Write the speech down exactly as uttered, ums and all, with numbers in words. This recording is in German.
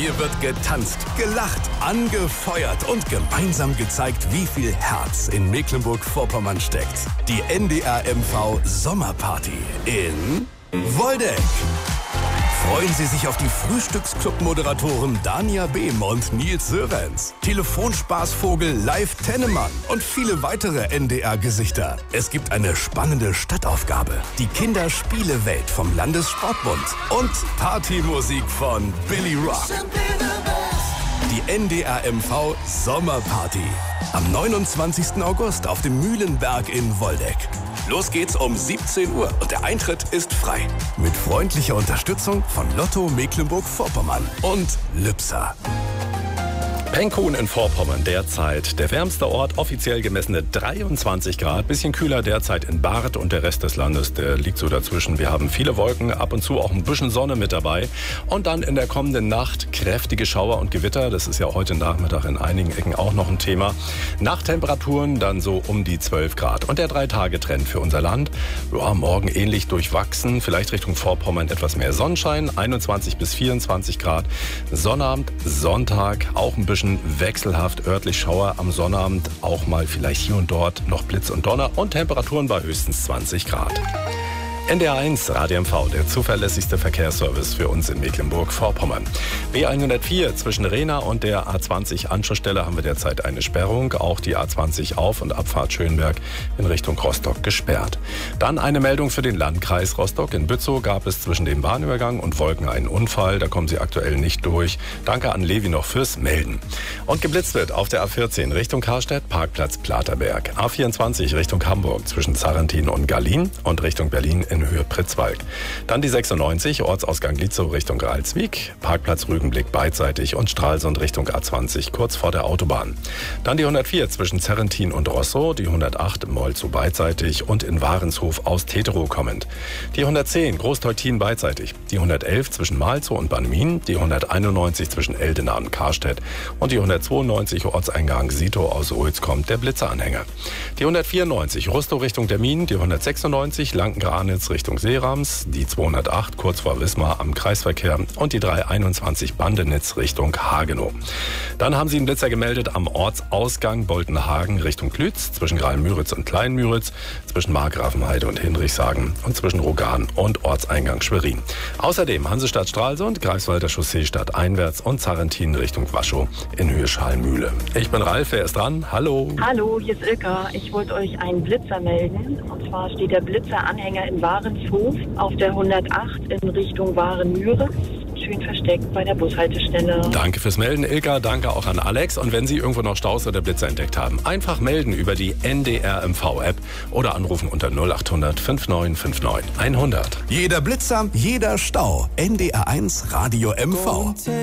Hier wird getanzt, gelacht, angefeuert und gemeinsam gezeigt, wie viel Herz in Mecklenburg-Vorpommern steckt. Die N D R M V Sommerparty in Woldeck. Freuen Sie sich auf die Frühstücksclub-Moderatoren Dania Behm und Nils Sörenz, Telefonspaßvogel Live Tennemann und viele weitere N D R-Gesichter. Es gibt eine spannende Stadtaufgabe, die Kinderspielewelt vom Landessportbund und Partymusik von Billy Rock. Die N D R M V Sommerparty am neunundzwanzigsten August auf dem Mühlenberg in Woldeck. Los geht's um siebzehn Uhr und der Eintritt ist frei. Mit freundlicher Unterstützung von Lotto Mecklenburg-Vorpommern und Lübser. Penkhuhn in Vorpommern derzeit der wärmste Ort, offiziell gemessene dreiundzwanzig Grad. Bisschen kühler derzeit in Barth und der Rest des Landes, der liegt so dazwischen. Wir haben viele Wolken, ab und zu auch ein bisschen Sonne mit dabei. Und dann in der kommenden Nacht kräftige Schauer und Gewitter. Das ist ja heute Nachmittag in einigen Ecken auch noch ein Thema. Nachttemperaturen dann so um die zwölf Grad. Und der Drei-Tage-Trend für unser Land. Ja, morgen ähnlich durchwachsen, vielleicht Richtung Vorpommern etwas mehr Sonnenschein, einundzwanzig bis vierundzwanzig Grad. Sonnabend, Sonntag auch ein bisschen wechselhaft, örtlich Schauer am Sonnabend, auch mal vielleicht hier und dort noch Blitz und Donner und Temperaturen bei höchstens zwanzig Grad. N D R eins Radio M V, der zuverlässigste Verkehrsservice für uns in Mecklenburg-Vorpommern. B hundertvier zwischen Rehna und der A zwanzig Anschlussstelle haben wir derzeit eine Sperrung. Auch die A zwanzig Auf- und Abfahrt Schönberg in Richtung Rostock gesperrt. Dann eine Meldung für den Landkreis Rostock. In Bützow gab es zwischen dem Bahnübergang und Wolken einen Unfall. Da kommen Sie aktuell nicht durch. Danke an Levi noch fürs Melden. Und geblitzt wird auf der A vierzehn Richtung Karstedt, Parkplatz Platerberg. A vierundzwanzig Richtung Hamburg zwischen Zarrentin und Gallin und Richtung Berlin in Höhe Pritzwalk. Dann die sechsundneunzig, Ortsausgang Lietzow Richtung Ralswiek, Parkplatz Rügenblick beidseitig und Stralsund Richtung A zwanzig, kurz vor der Autobahn. Dann die hundertvier zwischen Zerrentin und Rosso, die hundertacht Molzow beidseitig und in Warenshof aus Teterow kommend. Die hundertzehn Großteutin beidseitig, die hundertelf zwischen Malzow und Banmin, die hunderteinundneunzig zwischen Eldena und Karstedt und die hundertzweiundneunzig Ortseingang Sito aus Oels kommt der Blitzeranhänger. Die hundertvierundneunzig Rustow Richtung Termin, die hundertsechsundneunzig Lanken-Granitz Richtung Seerams, die zweihundertacht kurz vor Wismar am Kreisverkehr und die dreihunderteinundzwanzig Bandenitz Richtung Hagenow. Dann haben Sie einen Blitzer gemeldet am Ortsausgang Boltenhagen Richtung Klütz, zwischen Graal-Müritz und Klein-Müritz, zwischen Markgrafenheide und Hinrichshagen und zwischen Rogan und Ortseingang Schwerin. Außerdem Hansestadt Stralsund, Greifswalder Chaussee stadteinwärts und Zarrentin Richtung Waschow in Höhe Schalmühle. Ich bin Ralf, wer ist dran? Hallo. Hallo, hier ist Ilka. Ich wollte euch einen Blitzer melden. Und zwar steht der Blitzeranhänger in Warenshof auf der hundertacht in Richtung Warenmüritz. Schön versteckt bei der Bushaltestelle. Danke fürs Melden, Ilka. Danke auch an Alex. Und wenn Sie irgendwo noch Staus oder Blitzer entdeckt haben, einfach melden über die N D R M V-App oder anrufen unter null acht hundert fünfundneunzig neunundfünfzig hundert. Jeder Blitzer, jeder Stau. N D R eins Radio M V.